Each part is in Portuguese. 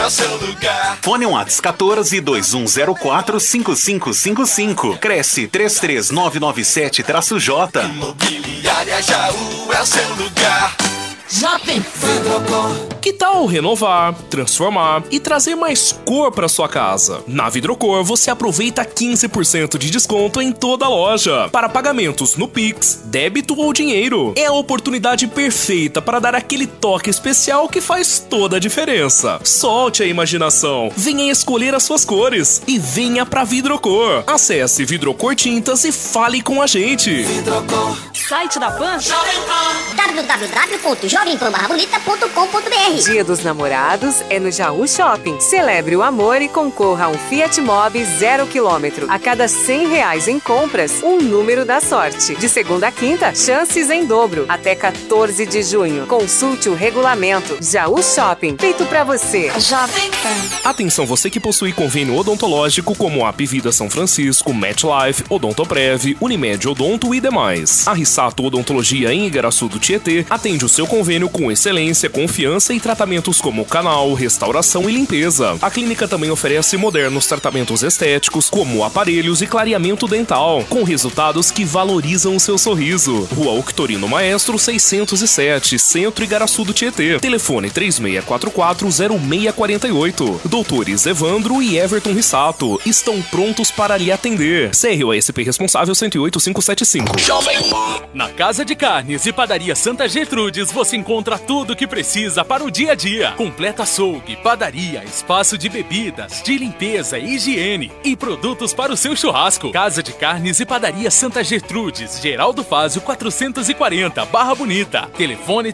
é o seu lugar. Fone Whats 14-2104-5555. Cresce 33997-J. Imobiliária Jaú é o seu lugar. Jovem Vidrocor. Que tal renovar, transformar e trazer mais cor para sua casa? Na Vidrocor você aproveita 15% de desconto em toda a loja para pagamentos no Pix, débito ou dinheiro. É a oportunidade perfeita para dar aquele toque especial que faz toda a diferença. Solte a imaginação, venha escolher as suas cores e venha pra Vidrocor. Acesse Vidrocor Tintas e fale com a gente. Vidrocor. Site da Pan www.jovempan-bonita.com.br. Dia dos Namorados é no Jaú Shopping. Celebre o amor e concorra a um Fiat Mobi 0 km. A cada R$100 em compras, um número da sorte. De segunda a quinta, chances em dobro. Até 14 de junho. Consulte o regulamento. Jaú Shopping, feito pra você. Jovem Pan. Atenção você que possui convênio odontológico como a Apivida São Francisco, MetLife, Odontoprev, Unimed Odonto e demais. A Rissato Odontologia em Igaraçu do Tietê atende o seu convênio com excelência, confiança e tratamentos como canal, restauração e limpeza. A clínica também oferece modernos tratamentos estéticos como aparelhos e clareamento dental, com resultados que valorizam o seu sorriso. Rua Octorino Maestro 607, Centro Igaraçu do Tietê. Telefone 3644-0648. Doutores Evandro e Everton Rissato estão prontos para lhe atender. CROSP responsável 108575. Na Casa de Carnes e Padaria Santa Gertrudes você encontra tudo o que precisa para o dia a dia. Completa açougue, padaria, espaço de bebidas, de limpeza e higiene e produtos para o seu churrasco. Casa de Carnes e Padaria Santa Gertrudes, Geraldo Fázio 440, Barra Bonita. Telefone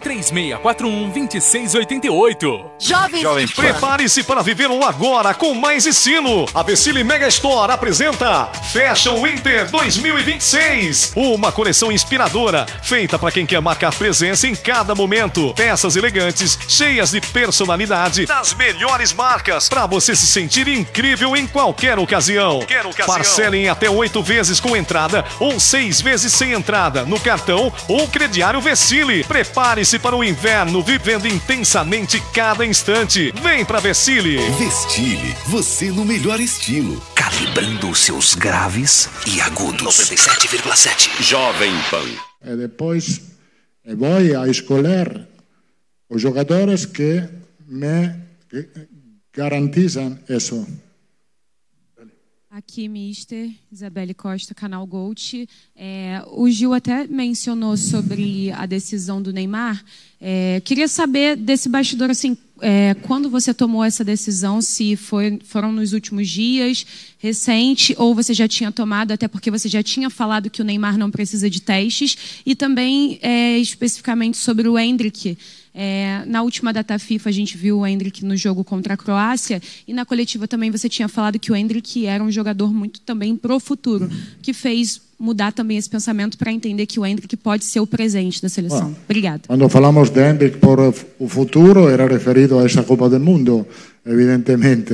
3641-2688. Jovem Prepare-se para viver o agora com mais ensino. A Vecile Mega Store apresenta Fashion Winter 2026. Uma coleção inspiradora, feita para quem quer marcar presença em cada momento. Peças elegantes, cheias de personalidade, das melhores marcas, para você se sentir incrível em qualquer ocasião. Parcele em até 8 vezes com entrada ou 6 vezes sem entrada no cartão ou crediário Vecile. Prepare-se para o inverno, vivendo intensamente cada instante. Vem pra Vecile. Vestile, você no melhor estilo. Calibrando os seus graves e agudos. 97,7. Jovem Pan. E depois vou a escolher os jogadores que me garantizam isso. Aqui, Mister Isabelle Costa, canal Gold. O Gil até mencionou sobre a decisão do Neymar. Queria saber desse bastidor, assim, quando você tomou essa decisão, se foram nos últimos dias, recente, ou você já tinha tomado, até porque você já tinha falado que o Neymar não precisa de testes, e também especificamente sobre o Endrick. Na última data FIFA a gente viu o Endrick no jogo contra a Croácia, e na coletiva também você tinha falado que o Endrick era um jogador muito também pro futuro, que fez mudar também esse pensamento para entender que o Endrick pode ser o presente da seleção. Obrigada. Quando falamos de Endrick por o futuro, era referido a essa Copa do Mundo, evidentemente.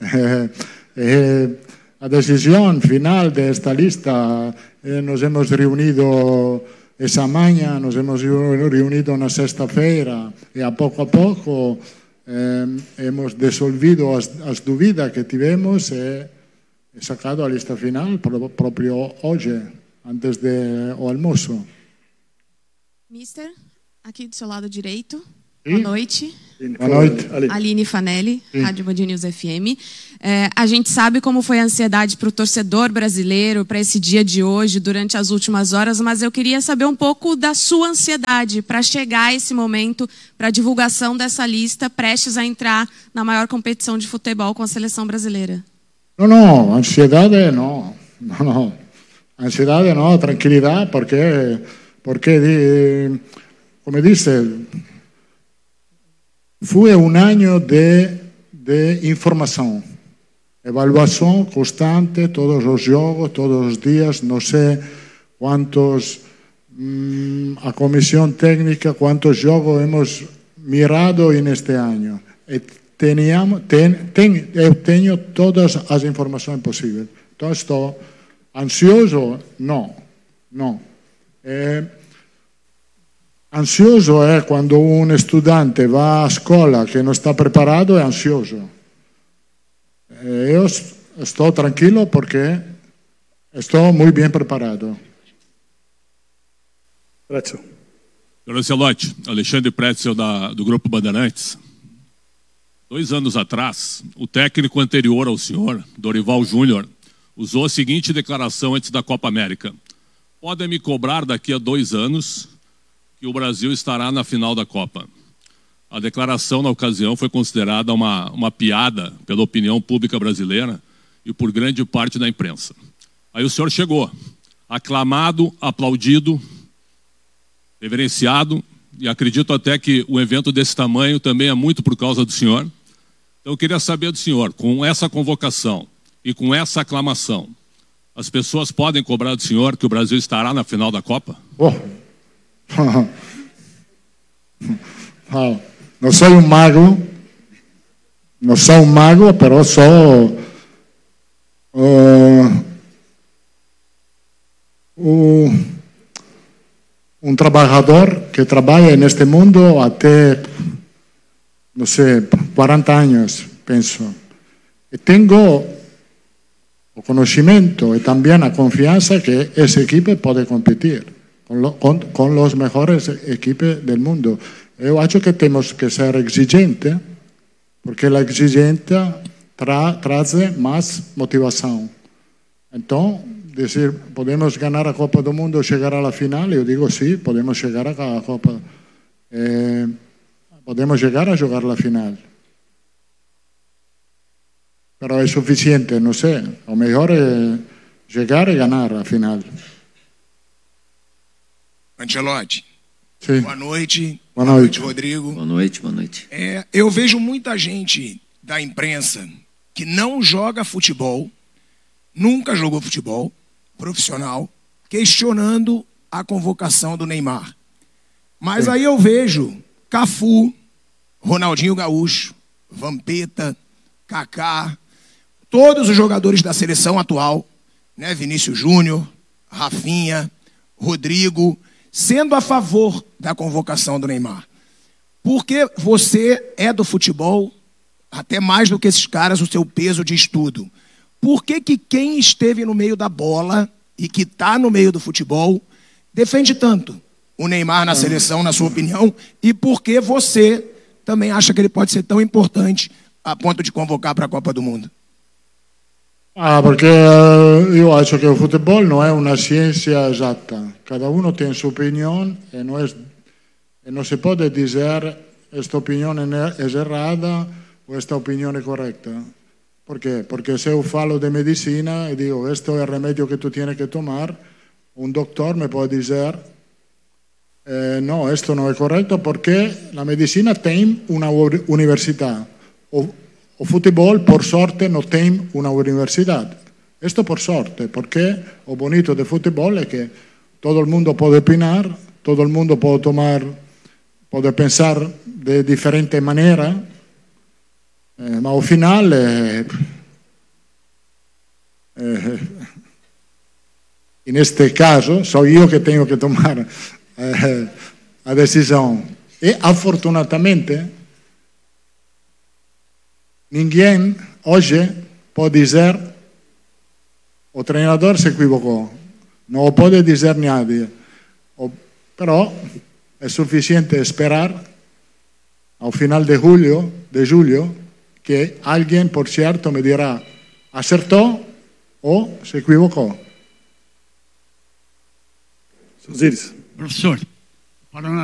A decisão final desta lista, nos hemos reunido essa manhã, nos hemos reunido na sexta-feira e a pouco hemos dissolvido as dúvidas que tivemos e sacado a lista final proprio hoje, antes do almoço. Mister, aqui do seu lado direito, boa noite. Boa noite. Aline Fanelli, Rádio Band News FM. A gente sabe como foi a ansiedade para o torcedor brasileiro, para esse dia de hoje, durante as últimas horas, mas eu queria saber um pouco da sua ansiedade para chegar a esse momento, para a divulgação dessa lista, prestes a entrar na maior competição de futebol com a seleção brasileira. Não, ansiedade não. Ansiedade não, tranquilidade, porque como disse, foi um ano de informação, evaluação constante, todos os jogos, todos os dias, não sei quantos, a comissão técnica, quantos jogos hemos mirado neste ano. Eu tenho todas as informações possíveis. Então, estou ansioso? Não. Ansioso é quando um estudante vai à escola que não está preparado, é ansioso. Eu estou tranquilo porque estou muito bem preparado. Pretzel. Senhor Ancelotti, Alexandre Pretzel do Grupo Bandeirantes. 2 anos atrás, o técnico anterior ao senhor, Dorival Júnior, usou a seguinte declaração antes da Copa América: podem me cobrar daqui a 2 anos que o Brasil estará na final da Copa. A declaração na ocasião foi considerada uma piada pela opinião pública brasileira e por grande parte da imprensa. Aí o senhor chegou, aclamado, aplaudido, reverenciado, e acredito até que um evento desse tamanho também é muito por causa do senhor. Então eu queria saber do senhor, com essa convocação e com essa aclamação, as pessoas podem cobrar do senhor que o Brasil estará na final da Copa? Não sou um mago, mas sou um trabalhador que trabalha neste mundo até, não sei, 40 anos, penso. E tenho o conhecimento e também a confiança que essa equipe pode competir com as melhores equipes do mundo. Eu acho que temos que ser exigentes, porque a exigência traz mais motivação. Então, dizer, podemos ganhar a Copa do Mundo, chegar à final, eu digo sim, podemos chegar à Copa. Podemos chegar a jogar a final. Mas é suficiente, não sei. O melhor é chegar e ganhar a final. Ancelotti, sim. Boa noite. Boa noite, Rodrigo. Boa noite, boa noite. Eu vejo muita gente da imprensa que não joga futebol, nunca jogou futebol profissional, questionando a convocação do Neymar. Mas aí eu vejo Cafu, Ronaldinho Gaúcho, Vampeta, Kaká, todos os jogadores da seleção atual, né, Vinícius Júnior, Rafinha, Rodrigo, sendo a favor da convocação do Neymar. Porque você é do futebol, até mais do que esses caras, o seu peso de estudo. Por que quem esteve no meio da bola e que está no meio do futebol defende tanto o Neymar na seleção, na sua opinião? E por que você também acha que ele pode ser tão importante a ponto de convocar para a Copa do Mundo? Porque eu acho que o futebol não é uma ciência exata. Cada um tem sua opinião e não se pode dizer esta opinião é errada ou esta opinião é correta. Por quê? Porque se eu falo de medicina e digo, este é o remédio que tu tens que tomar, um doutor me pode dizer, não, isto não é correto porque a medicina tem uma universidade. O futebol, por sorte, não tem uma universidade. Isto por sorte, porque o bonito do futebol é que todo mundo pode opinar, todo mundo pode pensar de diferente maneira, mas ao final neste caso sou eu que tenho que tomar a decisão. E afortunadamente ninguém hoje pode dizer o treinador se equivocou. Não o pode dizer ninguém. Però é suficiente esperar ao final de julho que alguém, por certo, me dirá acertou ou se equivocou. Osiris. Professor, para